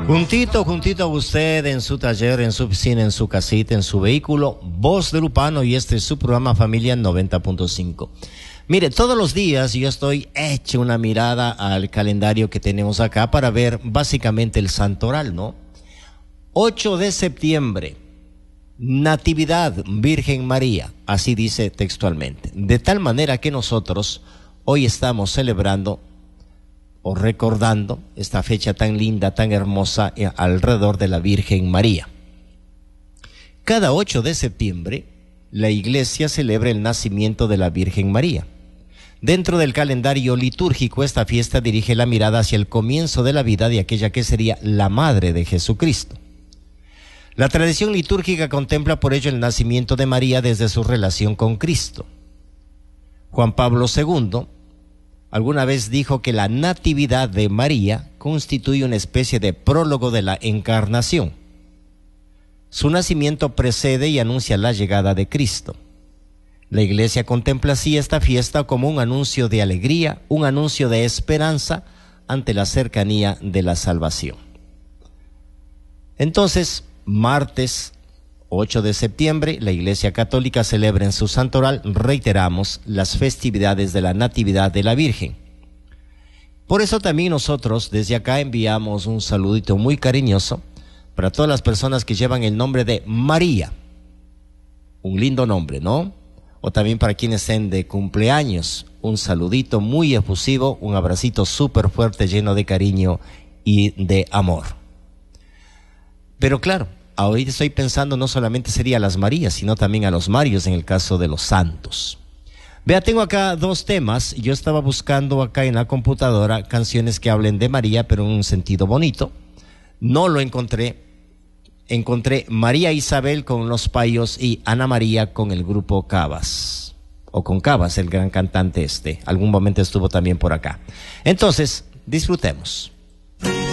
Juntito a usted en su taller, en su oficina, en su casita, en su vehículo, Voz de Lupano, y este es su programa Familia 90.5. Mire, todos los días yo estoy hecho una mirada al calendario que tenemos acá para ver básicamente el santoral, ¿no? 8 de septiembre, Natividad Virgen María, así dice textualmente. De tal manera que nosotros hoy estamos celebrando o recordando esta fecha tan linda, tan hermosa alrededor de la Virgen María. Cada 8 de septiembre, la Iglesia celebra el nacimiento de la Virgen María. Dentro del calendario litúrgico, esta fiesta dirige la mirada hacia el comienzo de la vida de aquella que sería la Madre de Jesucristo. La tradición litúrgica contempla por ello el nacimiento de María desde su relación con Cristo. Juan Pablo II alguna vez dijo que la natividad de María constituye una especie de prólogo de la encarnación. Su nacimiento precede y anuncia la llegada de Cristo. La Iglesia contempla así esta fiesta como un anuncio de alegría, un anuncio de esperanza ante la cercanía de la salvación. Entonces, martes 8 de septiembre, la Iglesia Católica celebra en su santoral, reiteramos, las festividades de la Natividad de la Virgen. Por eso también nosotros desde acá enviamos un saludito muy cariñoso para todas las personas que llevan el nombre de María. Un lindo nombre, ¿no? O también para quienes estén de cumpleaños, un saludito muy efusivo, un abracito súper fuerte, lleno de cariño y de amor. Pero claro, ahorita estoy pensando no solamente sería a las Marías, sino también a los Marios en el caso de los santos. Vea, tengo acá dos temas. Yo estaba buscando acá en la computadora canciones que hablen de María, pero en un sentido bonito. No lo encontré. Encontré María Isabel con Los Payos y Ana María con el grupo Cabas. O con Cabas, el gran cantante este. Algún momento estuvo también por acá. Entonces, disfrutemos.